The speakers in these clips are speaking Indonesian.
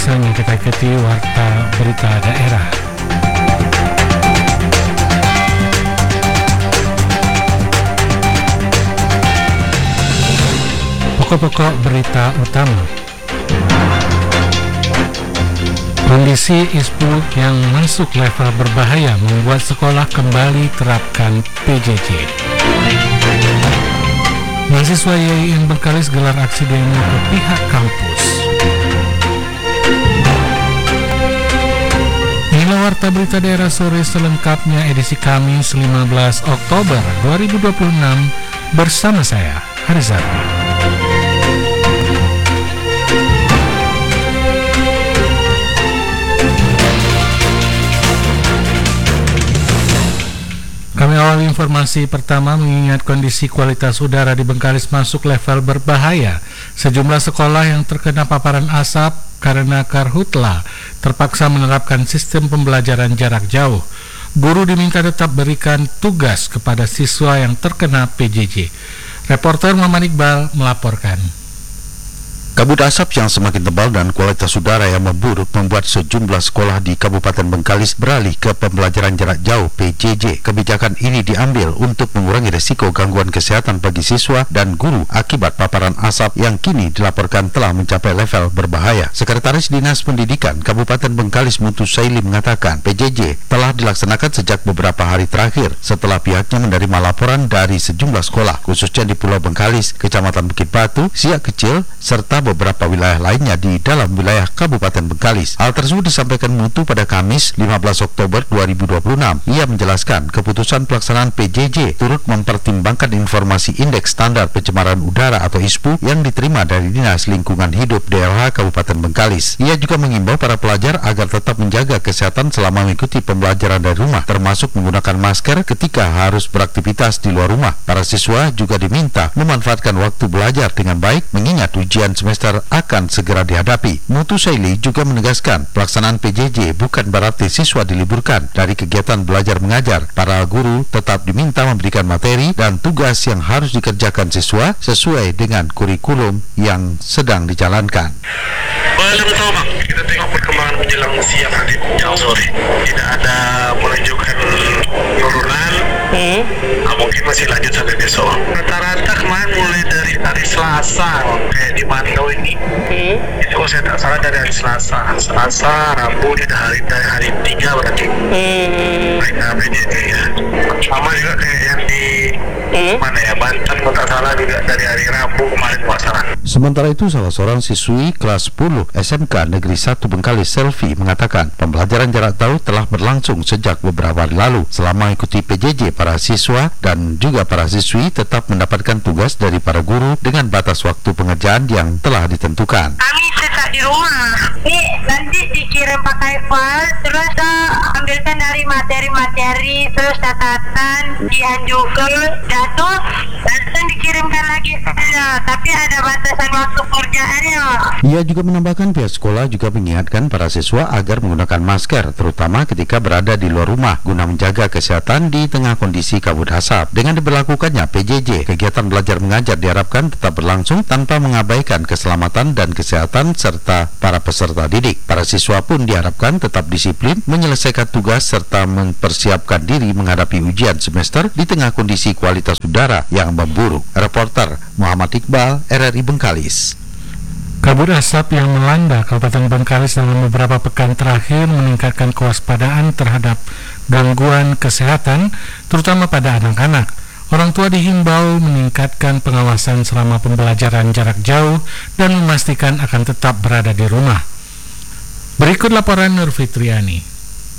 Selanjutnya kita ikuti warta berita daerah. Pokok-pokok berita utama. Kondisi ISPU yang masuk level berbahaya membuat sekolah kembali terapkan PJJ. Mahasiswa YIN Bengkalis gelar aksi demo ke pihak kampus. Inilah warta berita daerah sore selengkapnya edisi Kamis 15 Oktober 2026 bersama saya, Harizati. Kami awali informasi pertama mengingat kondisi kualitas udara di Bengkalis masuk level berbahaya. Sejumlah sekolah yang terkena paparan asap karena karhutla terpaksa menerapkan sistem pembelajaran jarak jauh. Guru diminta tetap berikan tugas kepada siswa yang terkena PJJ. Reporter Muhammad Iqbal melaporkan. Kabut asap yang semakin tebal dan kualitas udara yang memburuk membuat sejumlah sekolah di Kabupaten Bengkalis beralih ke pembelajaran jarak jauh PJJ. Kebijakan ini diambil untuk mengurangi risiko gangguan kesehatan bagi siswa dan guru akibat paparan asap yang kini dilaporkan telah mencapai level berbahaya. Sekretaris Dinas Pendidikan Kabupaten Bengkalis Mutu Saili mengatakan PJJ telah dilaksanakan sejak beberapa hari terakhir setelah pihaknya menerima laporan dari sejumlah sekolah, khususnya di Pulau Bengkalis, Kecamatan Bukit Batu, Siak Kecil, serta beberapa wilayah lainnya di dalam wilayah Kabupaten Bengkalis. Hal tersebut disampaikan Mutu pada Kamis 15 Oktober 2026. Ia menjelaskan keputusan pelaksanaan PJJ turut mempertimbangkan informasi Indeks Standar Pencemaran Udara atau ISPU yang diterima dari Dinas Lingkungan Hidup DLH Kabupaten Bengkalis. Ia juga mengimbau para pelajar agar tetap menjaga kesehatan selama mengikuti pembelajaran dari rumah, termasuk menggunakan masker ketika harus beraktivitas di luar rumah. Para siswa juga diminta memanfaatkan waktu belajar dengan baik mengingat ujian semester akan segera dihadapi. Mutu Saili juga menegaskan pelaksanaan PJJ bukan berarti siswa diliburkan dari kegiatan belajar mengajar. Para guru tetap diminta memberikan materi dan tugas yang harus dikerjakan siswa sesuai dengan kurikulum yang sedang dijalankan. Belum tahu bang, kita tengok perkembangan menjelang siang nanti yang sore. Tidak ada menunjukkan penurunan. Mungkin masih lanjut sampai besok. Rata-rata kemarin mulai dari hari Selasa, kayak di Mantau ini. Itu kalau saya tak salah dari hari Selasa, Rabu dari hari 3 berarti. Mereka PJJ ya. Sama juga kayak yang di mana ya, Banten kalau tak salah juga dari hari Rabu kemarin puasa. Sementara itu, salah seorang siswi kelas 10 SMK Negeri 1 Bengkalis, Selvi, mengatakan pembelajaran jarak jauh telah berlangsung sejak beberapa hari lalu. Selama mengikuti PJJ, para siswa dan juga para siswi tetap mendapatkan tugas dari para guru dengan batas waktu pengerjaan yang telah ditentukan. Kami tetap di rumah. Nih, nanti dikirim pakai file, terus ambilkan dari materi-materi, terus catatan, juga jatuh, dan dikirimkan lagi. Tapi ada batasan waktu kerjaannya. Ia juga menambahkan pihak sekolah juga mengingatkan para siswa agar menggunakan masker, terutama ketika berada di luar rumah, guna menjaga kesehatan di tengah kondisi kabut asap. Dengan diberlakukannya PJJ, kegiatan belajar mengajar diharapkan tetap berlangsung tanpa mengabaikan keselamatan dan kesehatan serta para peserta didik. Para siswa pun diharapkan tetap disiplin, menyelesaikan tugas serta mempersiapkan diri menghadapi ujian semester di tengah kondisi kualitas udara yang memburuk. Reporter Muhammad Iqbal, RRI Bengkalis. Kabut asap yang melanda Kabupaten Bengkalis dalam beberapa pekan terakhir meningkatkan kewaspadaan terhadap gangguan kesehatan, terutama pada anak-anak. Orang tua dihimbau meningkatkan pengawasan selama pembelajaran jarak jauh dan memastikan akan tetap berada di rumah. Berikut laporan Nur Fitriani.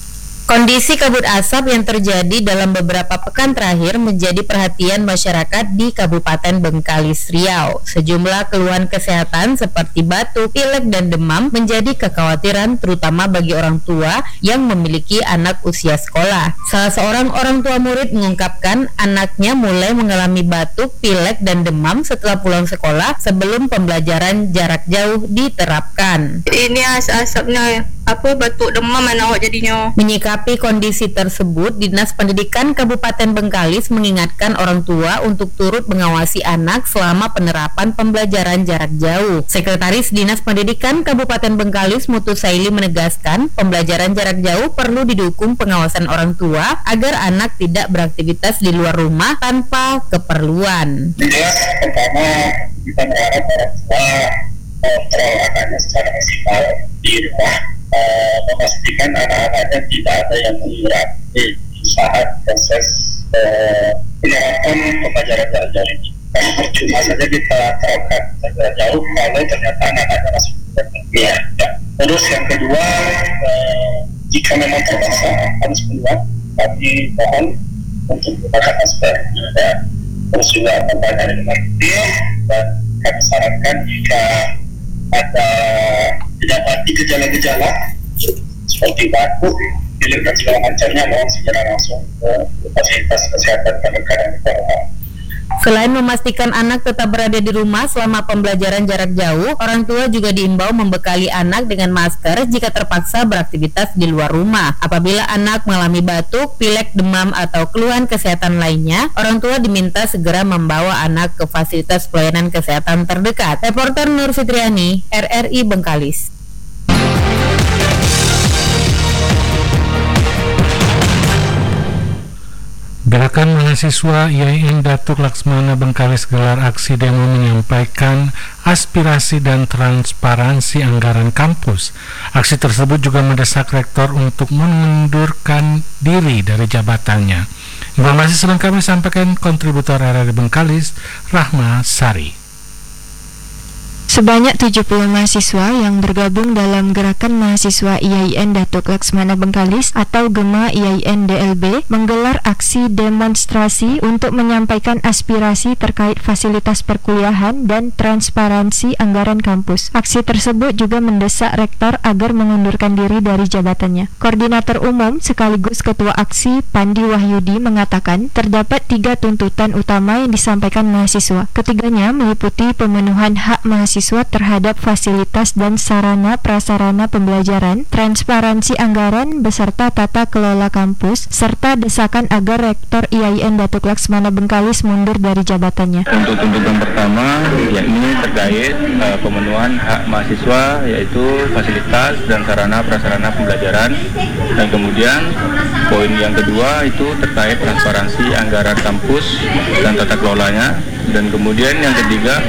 Kondisi kabut asap yang terjadi dalam beberapa pekan terakhir menjadi perhatian masyarakat di Kabupaten Bengkalis, Riau. Sejumlah keluhan kesehatan seperti batuk, pilek, dan demam menjadi kekhawatiran terutama bagi orang tua yang memiliki anak usia sekolah. Salah seorang orang tua murid mengungkapkan anaknya mulai mengalami batuk, pilek, dan demam setelah pulang sekolah sebelum pembelajaran jarak jauh diterapkan. Ini asapnya batuk demam anak jadinya. Menyikapi kondisi tersebut, Dinas Pendidikan Kabupaten Bengkalis mengingatkan orang tua untuk turut mengawasi anak selama penerapan pembelajaran jarak jauh. Sekretaris Dinas Pendidikan Kabupaten Bengkalis Mutu Saili menegaskan, pembelajaran jarak jauh perlu didukung pengawasan orang tua agar anak tidak beraktivitas di luar rumah tanpa keperluan. Jelas, pertama kita berharap orang tua kontrol anaknya secara maksimal di rumah, memastikan anak-anaknya tidak ada yang melihat di saat proses penerapan pembelajaran jarak jauh ini. Percuma saja kita terapkan jarak jauh kalau ternyata anak-anaknya masih ya. Terus yang kedua, jika memang terpaksa harus keluar, kami mohon untuk menggunakan masker. Terus juga membayar dengan detail, dan kami sarankan jika ada didapati gejala-gejala seperti batuk, pilih dan segala macamnya, mohon segera langsung ke fasilitas kesehatan terdekat dan corona. Selain memastikan anak tetap berada di rumah selama pembelajaran jarak jauh, orang tua juga diimbau membekali anak dengan masker jika terpaksa beraktivitas di luar rumah. Apabila anak mengalami batuk, pilek, demam, atau keluhan kesehatan lainnya, orang tua diminta segera membawa anak ke fasilitas pelayanan kesehatan terdekat. Reporter Nur Fitriani, RRI Bengkalis. Gerakan mahasiswa IAIN Datuk Laksmana Bengkalis gelar aksi demo menyampaikan aspirasi dan transparansi anggaran kampus. Aksi tersebut juga mendesak rektor untuk mengundurkan diri dari jabatannya. Informasi selengkapnya disampaikan kontributor RRI Bengkalis, Rahma Sari. Sebanyak 70 mahasiswa yang bergabung dalam Gerakan Mahasiswa IAIN Datuk Laksmana Bengkalis atau GEMA IAIN DLB menggelar aksi demonstrasi untuk menyampaikan aspirasi terkait fasilitas perkuliahan dan transparansi anggaran kampus. Aksi tersebut juga mendesak rektor agar mengundurkan diri dari jabatannya. Koordinator Umum sekaligus Ketua Aksi Pandi Wahyudi mengatakan terdapat 3 tuntutan utama yang disampaikan mahasiswa. Ketiganya meliputi pemenuhan hak mahasiswa terhadap fasilitas dan sarana prasarana pembelajaran, transparansi anggaran beserta tata kelola kampus, serta desakan agar rektor IAIN Datuk Laksmana Bengkalis mundur dari jabatannya. Untuk tuntutan pertama yakni terkait pemenuhan hak mahasiswa, yaitu fasilitas dan sarana prasarana pembelajaran, dan kemudian poin yang kedua itu terkait transparansi anggaran kampus dan tata kelolanya, dan kemudian yang ketiga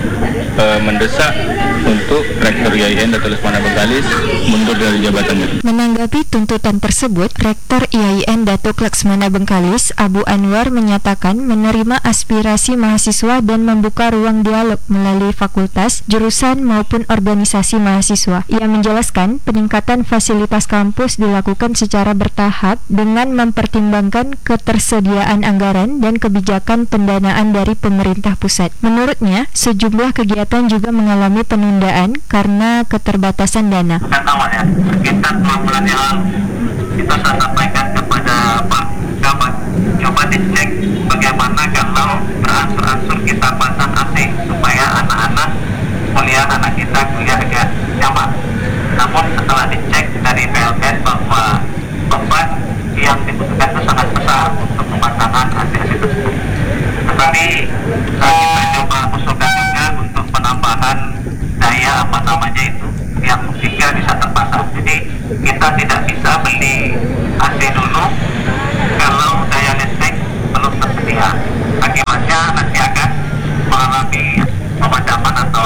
mendesak untuk Rektor IAIN Datuk Laksmana Bengkalis mundur dari jabatannya. Menanggapi tuntutan tersebut, Rektor IAIN Datuk Laksmana Bengkalis, Abu Anwar, menyatakan menerima aspirasi mahasiswa dan membuka ruang dialog melalui fakultas, jurusan maupun organisasi mahasiswa. Ia menjelaskan peningkatan fasilitas kampus dilakukan secara bertahap dengan mempertimbangkan ketersediaan anggaran dan kebijakan pendanaan dari pemerintah pusat. Menurutnya, sejumlah kegiatan juga mengalami penundaan karena keterbatasan dana. Pertama ya, sekitar 2 bulan yang lalu kita sampaikan kepada Pak Gabat, coba dicek bagaimana kalau beransur-ansur kita pasang AC supaya anak-anak anak kita kuliah agak nyaman. Namun setelah dicek dari PLN bahwa beban yang dibutuhkan itu sangat besar untuk pemasangan AC tersebut. Tetapi kita coba usulkan juga untuk penambahan daya itu yang sehingga bisa terpasang. Jadi kita tidak bisa beli AC dulu kalau daya listrik belum tersedia. Akibatnya nanti akan mengalami pemadaman atau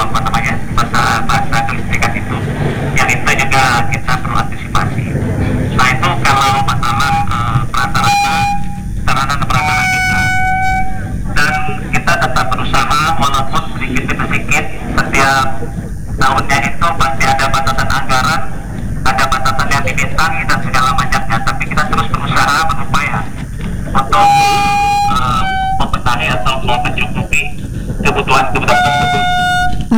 bahasa kelistrikan itu. Yang itu juga kita perlu antisipasi. Nah itu kalau masalah rata-rata sarana dan prasarana kita. Dan kita tetap berusaha walaupun sedikit setiap tahunnya itu pasti ada batasan anggaran, ada batasan yang dimintai dan segala macamnya, tapi kita terus berusaha berupaya untuk membenahi atau mencukupi kebutuhan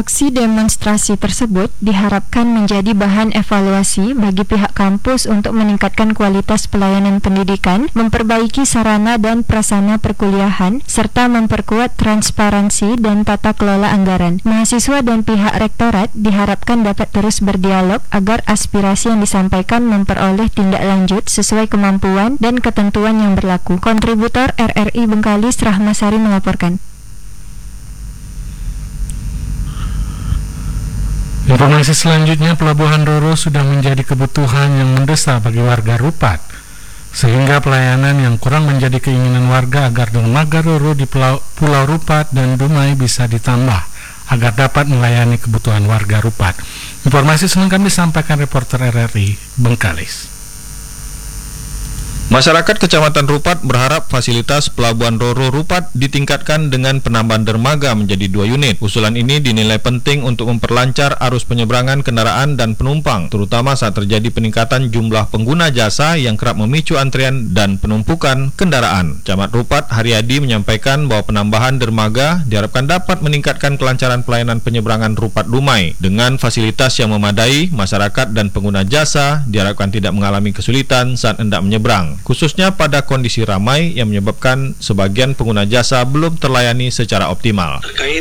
Aksi demonstrasi tersebut diharapkan menjadi bahan evaluasi bagi pihak kampus untuk meningkatkan kualitas pelayanan pendidikan, memperbaiki sarana dan prasarana perkuliahan, serta memperkuat transparansi dan tata kelola anggaran. Mahasiswa dan pihak rektorat diharapkan dapat terus berdialog agar aspirasi yang disampaikan memperoleh tindak lanjut sesuai kemampuan dan ketentuan yang berlaku. Kontributor RRI Bengkalis Rahmasari melaporkan. Informasi selanjutnya, Pelabuhan Roro sudah menjadi kebutuhan yang mendesak bagi warga Rupat, sehingga pelayanan yang kurang menjadi keinginan warga agar dermaga Roro di Pulau Rupat dan Dumai bisa ditambah agar dapat melayani kebutuhan warga Rupat. Informasi selengkapnya disampaikan reporter RRI Bengkalis. Masyarakat Kecamatan Rupat berharap fasilitas Pelabuhan Roro Rupat ditingkatkan dengan penambahan dermaga menjadi 2 unit. Usulan ini dinilai penting untuk memperlancar arus penyeberangan kendaraan dan penumpang, terutama saat terjadi peningkatan jumlah pengguna jasa yang kerap memicu antrian dan penumpukan kendaraan. Camat Rupat Haryadi menyampaikan bahwa penambahan dermaga diharapkan dapat meningkatkan kelancaran pelayanan penyeberangan Rupat Dumai. Dengan fasilitas yang memadai, masyarakat dan pengguna jasa diharapkan tidak mengalami kesulitan saat hendak menyeberang, khususnya pada kondisi ramai yang menyebabkan sebagian pengguna jasa belum terlayani secara optimal. Terkait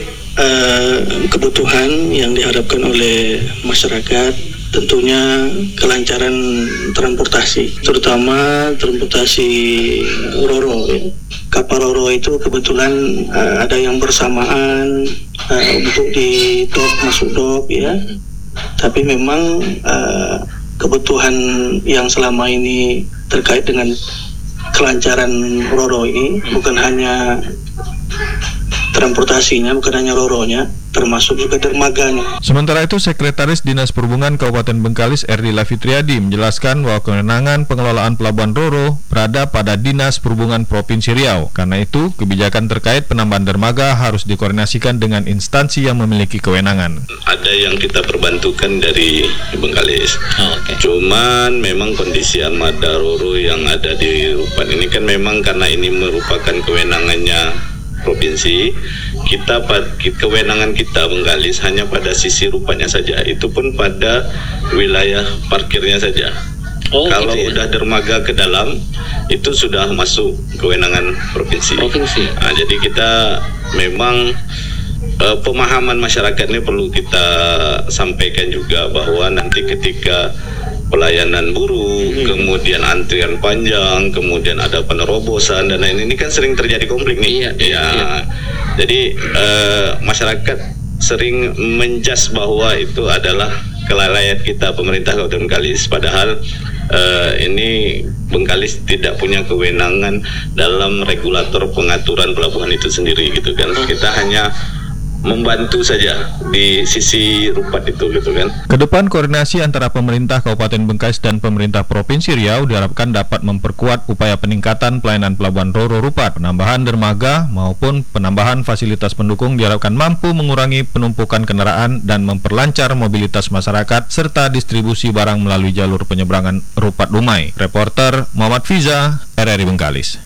kebutuhan yang diharapkan oleh masyarakat, tentunya kelancaran transportasi, terutama transportasi Roro. Kapal Roro itu kebetulan ada yang bersamaan untuk di dok, masuk dok ya. Tapi memang kebutuhan yang selama ini terkait dengan kelancaran Roro ini bukan hanya transportasinya, bukan hanya Roronya, termasuk juga dermaganya. Sementara itu, Sekretaris Dinas Perhubungan Kabupaten Bengkalis Erdila Fitriadi menjelaskan bahwa kewenangan pengelolaan Pelabuhan Roro berada pada Dinas Perhubungan Provinsi Riau. Karena itu, kebijakan terkait penambahan dermaga harus dikoordinasikan dengan instansi yang memiliki kewenangan. Ada yang kita perbantukan dari Bengkalis. Cuman memang kondisi armada Roro yang ada di Rupat ini kan memang karena ini merupakan kewenangannya provinsi, kewenangan kita Bengkalis hanya pada sisi Rupatnya saja, itu pun pada wilayah parkirnya saja. Kalau gitu ya? Udah dermaga ke dalam, itu sudah masuk kewenangan provinsi. Nah, jadi kita memang pemahaman masyarakat ini perlu kita sampaikan juga bahwa nanti ketika pelayanan buruk, kemudian antrian panjang, kemudian ada penerobosan dan lain ini kan sering terjadi konflik nih. Iya. Jadi masyarakat sering menjas bahwa itu adalah kelalaian kita pemerintah Kabupaten Bengkalis, padahal ini Bengkalis tidak punya kewenangan dalam regulator pengaturan pelabuhan itu sendiri gitu kan. Kita hanya membantu saja di sisi Rupat itu gitu kan. Kedepan koordinasi antara pemerintah Kabupaten Bengkalis dan pemerintah Provinsi Riau diharapkan dapat memperkuat upaya peningkatan pelayanan Pelabuhan Roro Rupat. Penambahan dermaga maupun penambahan fasilitas pendukung diharapkan mampu mengurangi penumpukan kendaraan dan memperlancar mobilitas masyarakat serta distribusi barang melalui jalur penyeberangan Rupat Dumai. Reporter Muhammad Fiza, RRI Bengkalis.